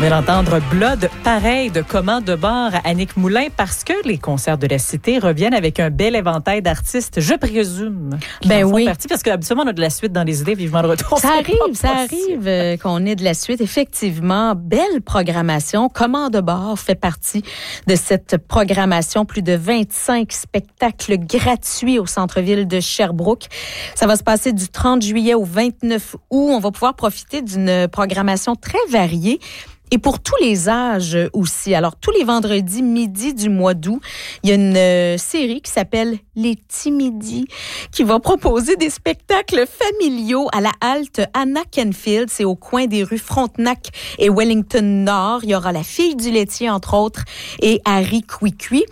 vient d'entendre Blood, pareil de Commande de bord à Annick Moulin parce que les concerts de la Cité reviennent avec un bel éventail d'artistes, je présume. Ben oui. Partie, parce qu'habituellement, on a de la suite dans les idées, vivement de retour. Ça arrive qu'on ait de la suite. Effectivement, belle programmation. Commande de bord fait partie de cette programmation. Plus de 25 spectacles gratuits au centre-ville de Sherbrooke. Ça va se passer du 30 juillet au 29 août. On va pouvoir profiter d'une programmation très variée. Et pour tous les âges aussi. Alors, tous les vendredis midi du mois d'août, il y a une série qui s'appelle Les Timidis qui va proposer des spectacles familiaux à la halte Anna Kenfield. C'est au coin des rues Frontenac et Wellington Nord. Il y aura La Fille du laitier, entre autres, et Harry Kwikwi.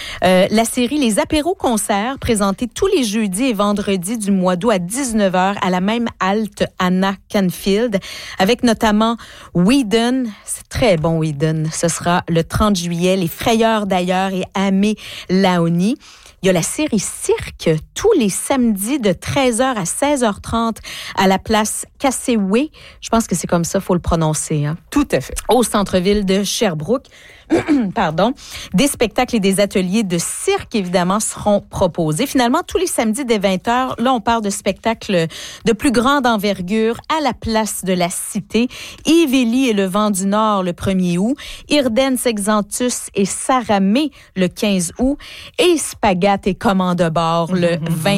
La série Les Apéros-concerts, présentés tous les jeudis et vendredis du mois d'août à 19h à la même halte Anna Kenfield, avec notamment Whedon. C'est très bon, Whedon. Ce sera le 30 juillet. Les Frayeurs d'ailleurs et Amé Laoni. Il y a la série Cirque tous les samedis de 13h à 16h30 à la place Casseway. Je pense que c'est comme ça, il faut le prononcer. Hein? Tout à fait. Au centre-ville de Sherbrooke. Pardon. Des spectacles et des ateliers de cirque, évidemment, seront proposés. Finalement, tous les samedis dès 20h, là, on parle de spectacles de plus grande envergure à la place de la Cité. Yves-Élie et le Vent du Nord le 1er août. Irden Sexantus et Saramé le 15 août. Et Spagat et Commande de bord le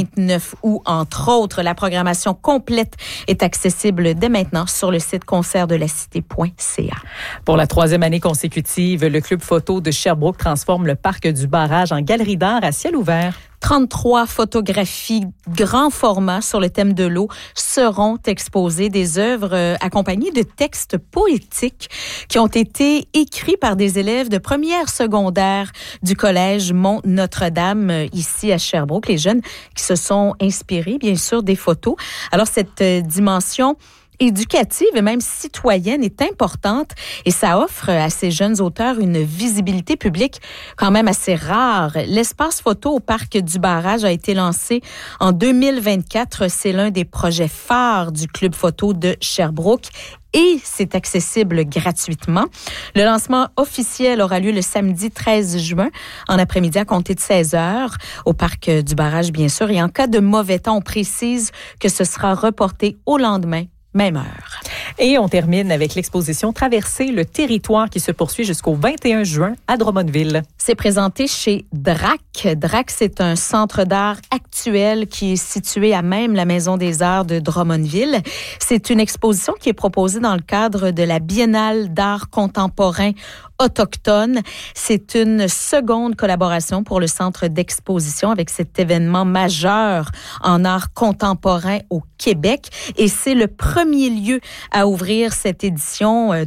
29 août, entre autres. La programmation complète est accessible dès maintenant sur le site concertdelacité.ca. Pour la 3e année consécutive, le Club photo de Sherbrooke transforme le parc du barrage en galerie d'art à ciel ouvert. 33 photographies grand format sur le thème de l'eau seront exposées, des œuvres accompagnées de textes poétiques qui ont été écrits par des élèves de première secondaire du collège Mont-Notre-Dame ici à Sherbrooke, les jeunes qui se sont inspirés bien sûr des photos. Alors cette dimension éducative et même citoyenne est importante et ça offre à ces jeunes auteurs une visibilité publique quand même assez rare. L'espace photo au parc du barrage a été lancé en 2024. C'est l'un des projets phares du Club photo de Sherbrooke et c'est accessible gratuitement. Le lancement officiel aura lieu le samedi 13 juin en après-midi à compter de 16h au parc du barrage, bien sûr. Et en cas de mauvais temps, on précise que ce sera reporté au lendemain. Même heure. Et on termine avec l'exposition Traverser le territoire qui se poursuit jusqu'au 21 juin à Drummondville. C'est présenté chez DRAC. DRAC, c'est un centre d'art actuel qui est situé à même la Maison des Arts de Drummondville. C'est une exposition qui est proposée dans le cadre de la Biennale d'art contemporain autochtone. C'est une seconde collaboration pour le centre d'exposition avec cet événement majeur en art contemporain au Québec. Et c'est le premier lieu à ouvrir cette édition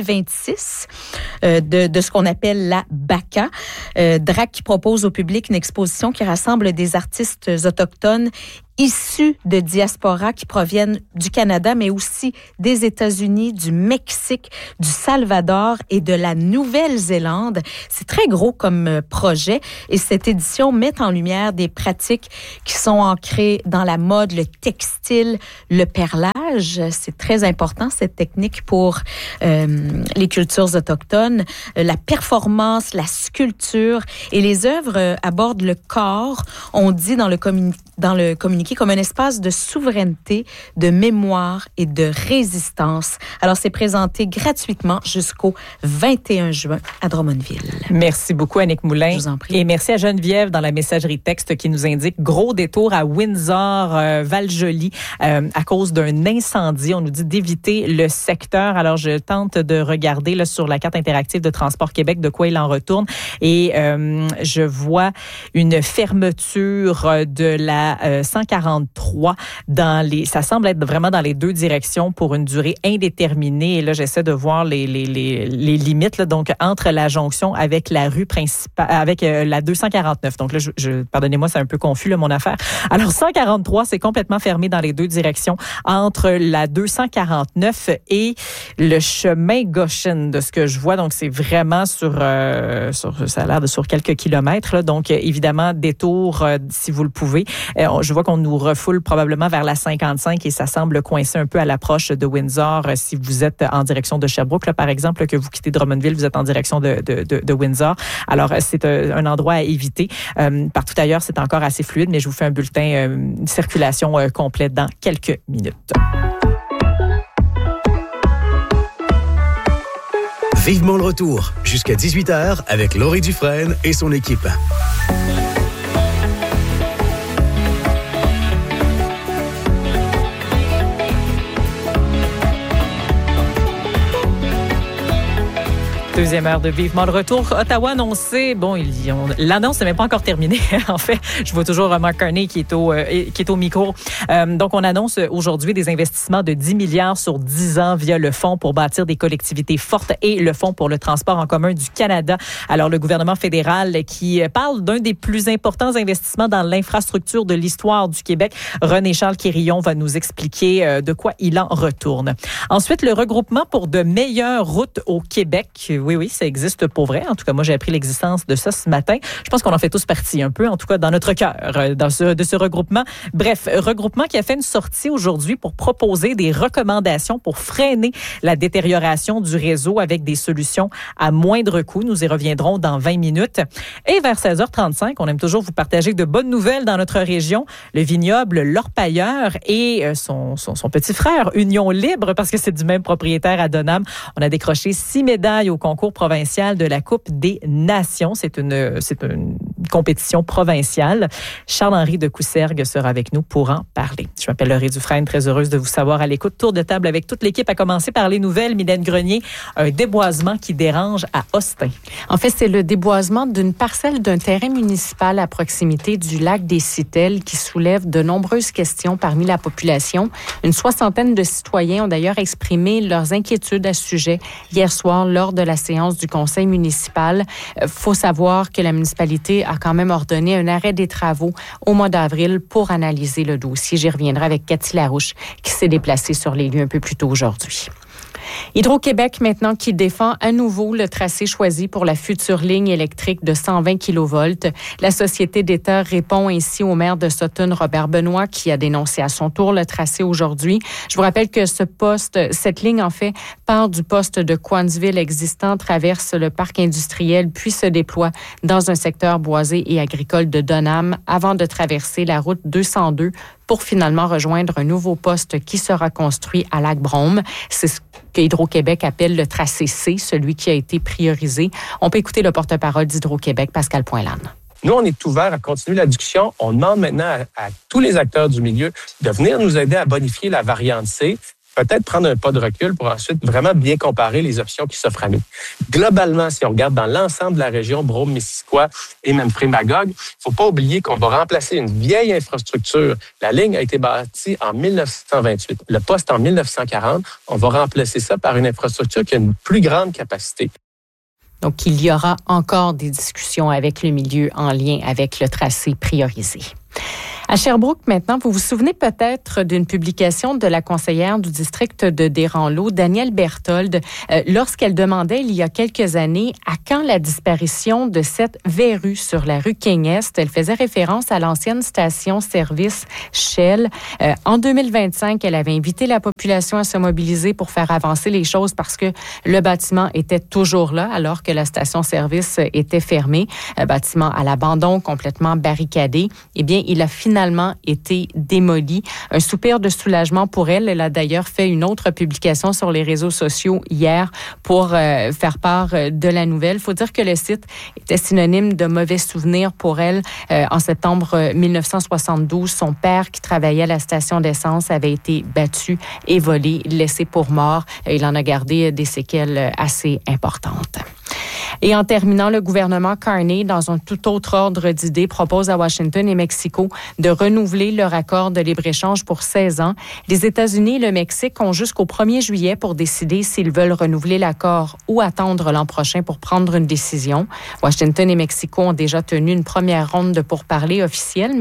2026 de ce qu'on appelle la BACA. DRAC qui propose au public une exposition qui rassemble des artistes autochtones issus de diaspora qui proviennent du Canada, mais aussi des États-Unis, du Mexique, du Salvador et de la Nouvelle-Zélande. C'est très gros comme projet et cette édition met en lumière des pratiques qui sont ancrées dans la mode, le textile, le perlage. C'est très important, cette technique pour les cultures autochtones. La performance, la sculpture et les œuvres abordent le corps, on dit dans le communiqué, comme un espace de souveraineté, de mémoire et de résistance. Alors, c'est présenté gratuitement jusqu'au 21 juin à Drummondville. Merci beaucoup, Annick Moulin. Je vous en prie. Et merci à Geneviève dans la messagerie texte qui nous indique gros détour à Windsor, Val-Joli, à cause d'un incendie. On nous dit d'éviter le secteur. Alors, je tente de regarder là, sur la carte interactive de Transport Québec de quoi il en retourne. Et je vois une fermeture de la 143 ça semble être vraiment dans les deux directions pour une durée indéterminée. Et là, j'essaie de voir les limites, là, donc entre la jonction avec la rue principale, avec la 249. Donc là, pardonnez-moi, c'est un peu confus, là, mon affaire. Alors, 143, c'est complètement fermé dans les deux directions entre la 249 et le chemin Goshen, de ce que je vois. Donc, c'est vraiment ça a l'air de sur quelques kilomètres, là. Donc, évidemment, détour si vous le pouvez. Je vois qu'on nous refoule probablement vers la 55 et ça semble coincer un peu à l'approche de Windsor. Si vous êtes en direction de Sherbrooke, là, par exemple, que vous quittez Drummondville, vous êtes en direction de Windsor. Alors, c'est un endroit à éviter. Partout ailleurs, c'est encore assez fluide, mais je vous fais un bulletin circulation complète dans quelques minutes. Vivement le retour, jusqu'à 18h avec Laurie Dufresne et son équipe. Deuxième heure de Vivement le retour. Ottawa annoncé, l'annonce n'est même pas encore terminée. En fait, je vois toujours Mark Carney qui est au micro. Donc, on annonce aujourd'hui des investissements de 10 milliards sur 10 ans via le Fonds pour bâtir des collectivités fortes et le Fonds pour le transport en commun du Canada. Alors, le gouvernement fédéral qui parle d'un des plus importants investissements dans l'infrastructure de l'histoire du Québec. René-Charles Quérillon va nous expliquer de quoi il en retourne. Ensuite, le regroupement pour de meilleures routes au Québec. Oui, ça existe pour vrai. En tout cas, moi, j'ai appris l'existence de ça ce matin. Je pense qu'on en fait tous partie un peu, en tout cas dans notre cœur, de ce regroupement. Bref, regroupement qui a fait une sortie aujourd'hui pour proposer des recommandations pour freiner la détérioration du réseau avec des solutions à moindre coût. Nous y reviendrons dans 20 minutes. Et vers 16h35, on aime toujours vous partager de bonnes nouvelles dans notre région. Le vignoble L'Orpailleur et son petit frère, Union Libre, parce que c'est du même propriétaire à Donham. On a décroché 6 médailles au concours provincial de la Coupe des Nations. C'est une compétition provinciale. Charles-Henri de Coussergues sera avec nous pour en parler. Je m'appelle Laurie Dufresne, très heureuse de vous savoir à l'écoute. Tour de table avec toute l'équipe, à commencer par les nouvelles. Mylène Grenier, un déboisement qui dérange à Austin. En fait, c'est le déboisement d'une parcelle d'un terrain municipal à proximité du lac des Citelles qui soulève de nombreuses questions parmi la population. Une soixantaine de citoyens ont d'ailleurs exprimé leurs inquiétudes à ce sujet hier soir lors de la séance du conseil municipal. Faut savoir que la municipalité a quand même ordonné un arrêt des travaux au mois d'avril pour analyser le dossier. J'y reviendrai avec Cathy Larouche qui s'est déplacée sur les lieux un peu plus tôt aujourd'hui. Hydro-Québec, maintenant, qui défend à nouveau le tracé choisi pour la future ligne électrique de 120 kV. La société d'État répond ainsi au maire de Sutton, Robert Benoît, qui a dénoncé à son tour le tracé aujourd'hui. Je vous rappelle que cette ligne, en fait, part du poste de Coansville existant, traverse le parc industriel, puis se déploie dans un secteur boisé et agricole de Donham avant de traverser la route 202 pour finalement rejoindre un nouveau poste qui sera construit à Lac-Brome. C'est ce que Hydro-Québec appelle le tracé C, celui qui a été priorisé. On peut écouter le porte-parole d'Hydro-Québec, Pascal Poinlane. Nous, on est ouvert à continuer la discussion. On demande maintenant à tous les acteurs du milieu de venir nous aider à bonifier la variante C, peut-être prendre un pas de recul pour ensuite vraiment bien comparer les options qui s'offrent à nous. Globalement, si on regarde dans l'ensemble de la région Brome-Missisquoi et même Frémagogue, il ne faut pas oublier qu'on va remplacer une vieille infrastructure. La ligne a été bâtie en 1928. Le poste en 1940. On va remplacer ça par une infrastructure qui a une plus grande capacité. Donc, il y aura encore des discussions avec le milieu en lien avec le tracé priorisé. À Sherbrooke, maintenant, vous vous souvenez peut-être d'une publication de la conseillère du district de Desranleau, Danielle Berthold, lorsqu'elle demandait il y a quelques années à quand la disparition de cette verrue sur la rue King-Est. Elle faisait référence à l'ancienne station-service Shell. En 2025, elle avait invité la population à se mobiliser pour faire avancer les choses parce que le bâtiment était toujours là alors que la station-service était fermée. Bâtiment à l'abandon, complètement barricadé. Eh bien, il a finalement été démolie. Un soupir de soulagement pour elle. Elle a d'ailleurs fait une autre publication sur les réseaux sociaux hier pour faire part de la nouvelle. Il faut dire que le site était synonyme de mauvais souvenirs pour elle. En septembre 1972, son père qui travaillait à la station d'essence avait été battu et volé, laissé pour mort. Il en a gardé des séquelles assez importantes. Et en terminant, le gouvernement Carney, dans un tout autre ordre d'idées, propose à Washington et Mexico de renouveler leur accord de libre-échange pour 16 ans. Les États-Unis et le Mexique ont jusqu'au 1er juillet pour décider s'ils veulent renouveler l'accord ou attendre l'an prochain pour prendre une décision. Washington et Mexico ont déjà tenu une première ronde de pourparlers officiels, mais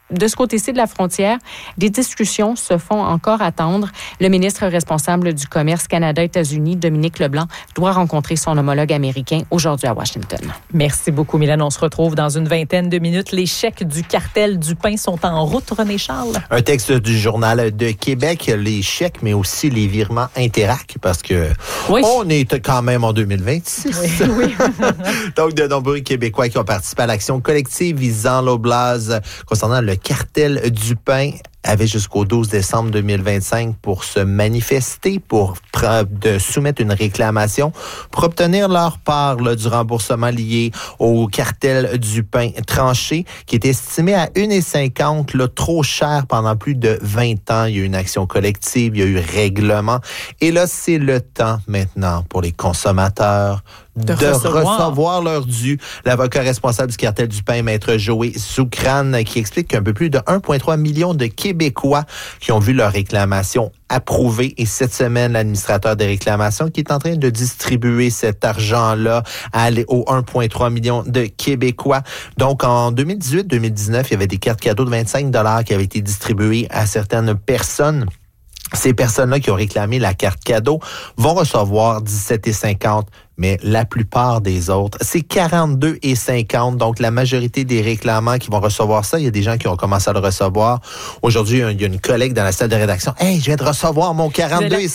de ce côté-ci de la frontière, des discussions se font encore attendre. Le ministre responsable du commerce Canada-États-Unis, Dominique Leblanc, doit rencontrer son homologue américain aujourd'hui à Washington. Merci beaucoup, Mylène. On se retrouve dans une vingtaine de minutes. Les chèques du cartel du pain sont en route, René Charles. Un texte du Journal de Québec, les chèques, mais aussi les virements Interac, parce que on est quand même en 2026. Oui. Donc, de nombreux Québécois qui ont participé à l'action collective visant l'Oblast concernant le cartel du pain avaient jusqu'au 12 décembre 2025 pour se manifester, de soumettre une réclamation pour obtenir leur part du remboursement lié au cartel du pain tranché, qui est estimé à 1,50 trop cher pendant plus de 20 ans. Il y a eu une action collective, il y a eu règlement. Et là, c'est le temps maintenant pour les consommateurs de recevoir leur dû. L'avocat responsable du cartel du pain, Maître Joé Zoukran, qui explique qu'un peu plus de 1,3 million de Québécois qui ont vu leur réclamation approuvée. Et cette semaine, l'administrateur des réclamations qui est en train de distribuer cet argent-là aux 1,3 million de Québécois. Donc, en 2018-2019, il y avait des cartes cadeaux de 25 $ qui avaient été distribuées à certaines personnes. Ces personnes-là qui ont réclamé la carte cadeau vont recevoir 17,50 $, mais la plupart des autres, c'est 42,50 $. Donc, la majorité des réclamants qui vont recevoir ça, il y a des gens qui ont commencé à le recevoir. Aujourd'hui, il y a une collègue dans la salle de rédaction. « Hey, je viens de recevoir mon 42,50 ».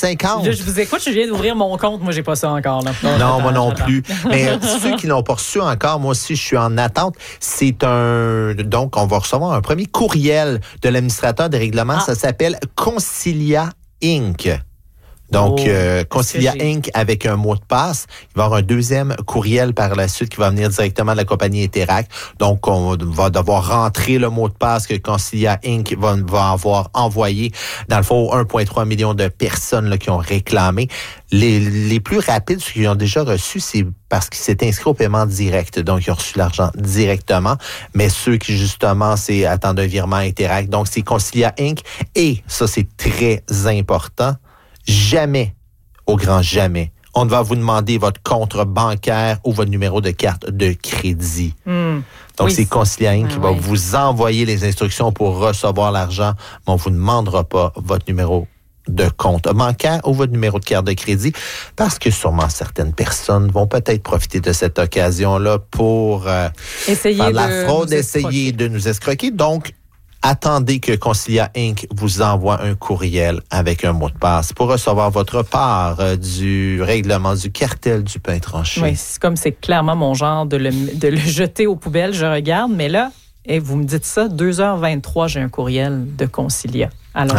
Je vous écoute, je viens d'ouvrir mon compte. Moi, j'ai pas ça encore. Là. Non, moi non plus. Mais ceux qui l'ont pas reçu encore, moi aussi, je suis en attente. Donc, on va recevoir un premier courriel de l'administrateur des règlements. Ça s'appelle Concilia Inc. Donc, Concilia Inc. avec un mot de passe. Il va y avoir un deuxième courriel par la suite qui va venir directement de la compagnie Interac. Donc, on va devoir rentrer le mot de passe que Concilia Inc. va avoir envoyé. Dans le fond, 1,3 million de personnes là, qui ont réclamé. Les plus rapides, ceux qui ont déjà reçu, c'est parce qu'ils s'étaient inscrits au paiement direct. Donc, ils ont reçu l'argent directement. Mais ceux qui, justement, attendent un virement Interac. Donc, c'est Concilia Inc. Et ça, c'est très important. Jamais, au grand jamais, on ne va vous demander votre compte bancaire ou votre numéro de carte de crédit. Donc, c'est Concilia Inc. qui va vous envoyer les instructions pour recevoir l'argent, mais on ne vous demandera pas votre numéro de compte bancaire ou votre numéro de carte de crédit, parce que sûrement certaines personnes vont peut-être profiter de cette occasion-là pour faire de la fraude, essayer de nous escroquer. Donc, attendez que Concilia Inc. vous envoie un courriel avec un mot de passe pour recevoir votre part du règlement du cartel du pain tranché. Oui, c'est clairement mon genre de le jeter aux poubelles, je regarde, mais là, vous me dites ça, 2h23, j'ai un courriel de Concilia. Alors,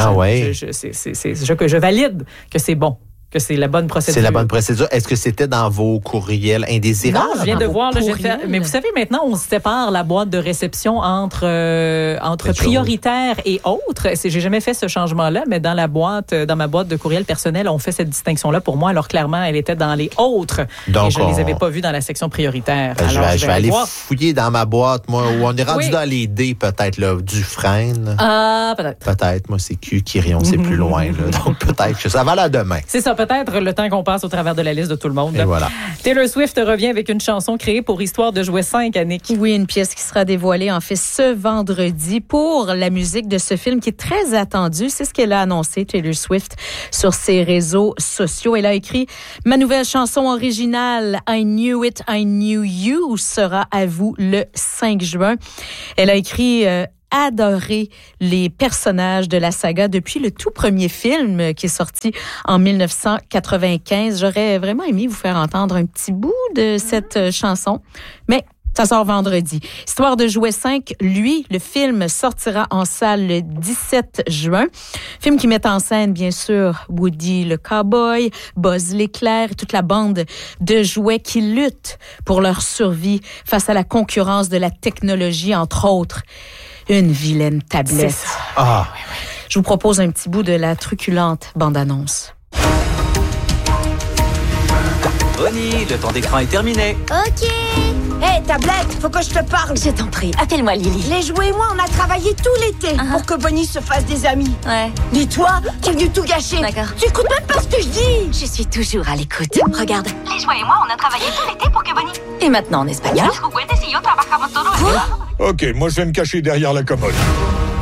je valide que c'est bon. Que c'est la bonne procédure. C'est la bonne procédure. Est-ce que c'était dans vos courriels indésirables? Non, je viens de voir. Là, mais vous savez, maintenant, on sépare la boîte de réception entre prioritaire et autres. J'ai jamais fait ce changement-là, mais dans ma boîte de courriel personnel, on fait cette distinction-là pour moi. Alors, clairement, elle était dans les autres. Donc, et je ne les avais pas vus dans la section prioritaire. Alors, je vais aller fouiller dans ma boîte, moi, où on est rendu dans les D, peut-être, là, Dufresne. Peut-être. Peut-être. Moi, c'est Quirion, c'est plus loin, là. Donc, peut-être que ça va là demain. C'est ça, peut-être le temps qu'on passe au travers de la liste de tout le monde. Et voilà. Taylor Swift revient avec une chanson créée pour Histoire de jouet 5, Annick. Oui, une pièce qui sera dévoilée en fait ce vendredi pour la musique de ce film qui est très attendu. C'est ce qu'elle a annoncé, Taylor Swift, sur ses réseaux sociaux. Elle a écrit « Ma nouvelle chanson originale, I Knew It, I Knew You, sera à vous le 5 juin. » Elle a écrit adoré les personnages de la saga depuis le tout premier film qui est sorti en 1995. J'aurais vraiment aimé vous faire entendre un petit bout de cette chanson, mais ça sort vendredi. Histoire de jouet 5, lui, le film sortira en salle le 17 juin. Film qui met en scène, bien sûr, Woody le cowboy, Buzz l'éclair et toute la bande de jouets qui luttent pour leur survie face à la concurrence de la technologie, entre autres. Une vilaine tablette. Ah. Je vous propose un petit bout de la truculente bande-annonce. Bonnie, le temps d'écran est terminé. Ok. Hé, tablette, faut que je te parle. Je t'en prie, appelle-moi Lily. Les jouets et moi, on a travaillé tout l'été pour que Bonnie se fasse des amis. Ouais. Mais toi, t'es venu tout gâcher. D'accord. Tu écoutes même pas ce que je dis. Je suis toujours à l'écoute. Regarde. Les jouets et moi, on a travaillé tout l'été pour que Bonnie... Et maintenant en espagnol. Los juguetes y yo trabajamos todo el día. Ok, moi je vais me cacher derrière la commode.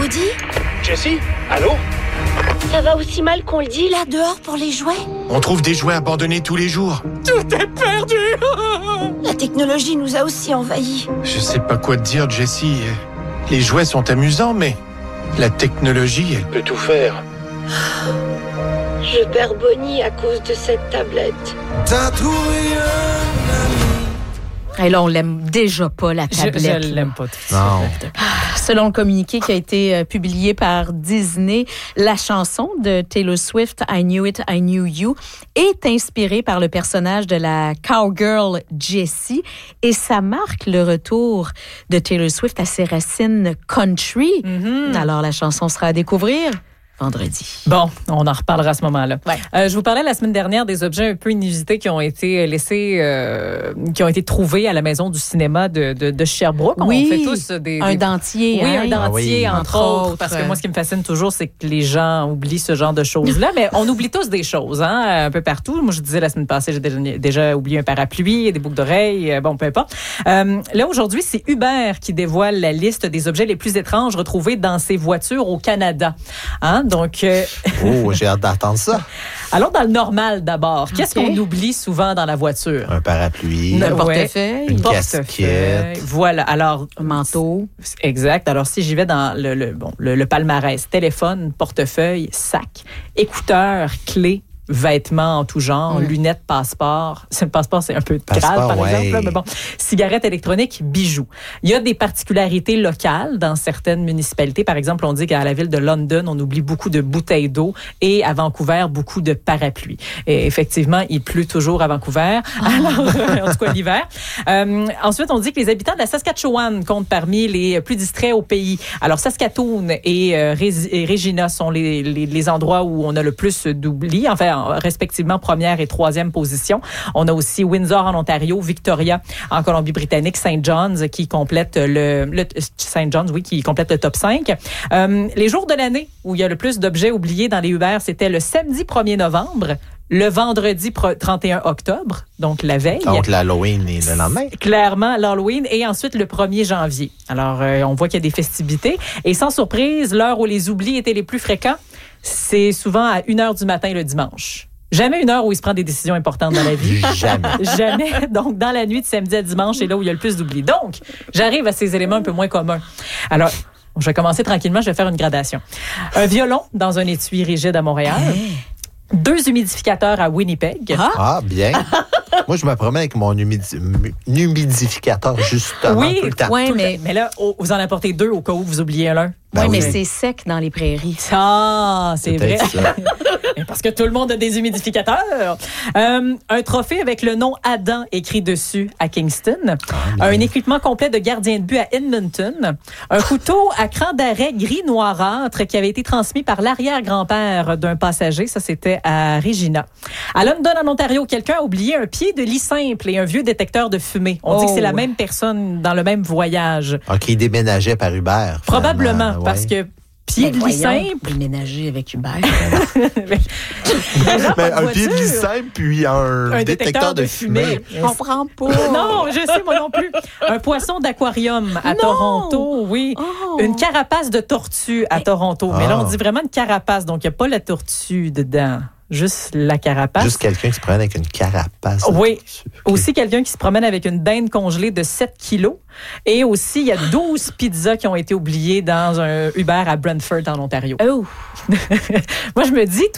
Woody? Jessie, allô? Ça va aussi mal qu'on le dit, là, dehors, pour les jouets? On trouve des jouets abandonnés tous les jours. Tout est perdu! La technologie nous a aussi envahis. Je sais pas quoi te dire, Jessie. Les jouets sont amusants, mais la technologie, elle peut tout faire. Je perds Bonnie à cause de cette tablette. T'as trouvé Et là, on l'aime déjà pas, la tablette. Je l'aime pas. Non. Selon le communiqué qui a été publié par Disney, la chanson de Taylor Swift, I Knew It, I Knew You, est inspirée par le personnage de la cowgirl Jessie et ça marque le retour de Taylor Swift à ses racines country. Mm-hmm. Alors, la chanson sera à découvrir vendredi. Bon, on en reparlera à ce moment-là. Ouais. Je vous parlais la semaine dernière des objets un peu inusités qui ont été laissés, qui ont été trouvés à la maison du cinéma de Sherbrooke. Oui, on fait tous un dentier. Oui, hein? un dentier, entre autres. Parce que moi, ce qui me fascine toujours, c'est que les gens oublient ce genre de choses-là. Mais on oublie tous des choses, hein, un peu partout. Moi, je disais la semaine passée, j'ai déjà oublié un parapluie, des boucles d'oreilles, bon, peu importe. Là, aujourd'hui, c'est Uber qui dévoile la liste des objets les plus étranges retrouvés dans ses voitures au Canada. Hein? Donc, oh, j'ai hâte d'entendre ça. Allons dans le normal d'abord. Qu'est-ce qu'on oublie souvent dans la voiture? Un parapluie. Un portefeuille. Une casquette. Voilà. Alors, un manteau. Exact. Alors, si j'y vais dans le palmarès, téléphone, portefeuille, sac, écouteurs, clés, vêtements en tout genre, lunettes, passeport. Le passeport, c'est un peu grave, par exemple. Là, mais bon, cigarettes électroniques, bijoux. Il y a des particularités locales dans certaines municipalités. Par exemple, on dit qu'à la ville de London, on oublie beaucoup de bouteilles d'eau et à Vancouver, beaucoup de parapluies. Et effectivement, il pleut toujours à Vancouver. Alors, en tout cas, l'hiver. Ensuite, on dit que les habitants de la Saskatchewan comptent parmi les plus distraits au pays. Alors, Saskatoon et Regina sont les endroits où on a le plus d'oubli. Enfin, respectivement première et troisième position. On a aussi Windsor en Ontario, Victoria en Colombie-Britannique, St. John's qui complète St. John's, oui, qui complète le top 5. Les jours de l'année où il y a le plus d'objets oubliés dans les Uber, c'était le samedi 1er novembre, le vendredi 31 octobre, donc la veille. Donc l'Halloween et le lendemain. Clairement, l'Halloween et ensuite le 1er janvier. Alors, on voit qu'il y a des festivités. Et sans surprise, l'heure où les oublis étaient les plus fréquents, c'est souvent à 1h du matin le dimanche. Jamais une heure où il se prend des décisions importantes dans la vie. Jamais. Jamais. Donc, dans la nuit de samedi à dimanche, c'est là où il y a le plus d'oublis. Donc, j'arrive à ces éléments un peu moins communs. Alors, je vais commencer tranquillement, je vais faire une gradation. Un violon dans un étui rigide à Montréal. 2 humidificateurs à Winnipeg. Ah, bien. Moi, je me promets avec mon humidificateur, justement, tout le temps. Oui, mais là, vous en apportez 2 au cas où vous oubliez l'un. Oui, mais c'est sec dans les prairies. Ah, c'est vrai. Parce que tout le monde a des humidificateurs. Un trophée avec le nom Adam écrit dessus à Kingston. Un équipement complet de gardien de but à Edmonton. Un couteau à cran d'arrêt gris noirâtre qui avait été transmis par l'arrière-grand-père d'un passager. Ça, c'était à Regina. À London, en Ontario, quelqu'un a oublié un pied de lit simple et un vieux détecteur de fumée. On dit que c'est la même personne dans le même voyage. OK, il déménageait par Uber. Probablement, parce que pied de lit simple. Déménager avec Uber. mais un pied de lit simple, puis un détecteur de fumée. Je comprends pas. Non, je sais, moi non plus. Un poisson d'aquarium à Toronto, oui. Oh. Une carapace de tortue à Toronto. Mais là, on dit vraiment une carapace, donc il n'y a pas la tortue dedans. Juste la carapace. Juste quelqu'un qui se promène avec une carapace. Oui. Okay. Aussi quelqu'un qui se promène avec une dinde congelée de 7 kilos. Et aussi, il y a 12 pizzas qui ont été oubliées dans un Uber à Brantford, en Ontario. Oh! Moi, je me dis,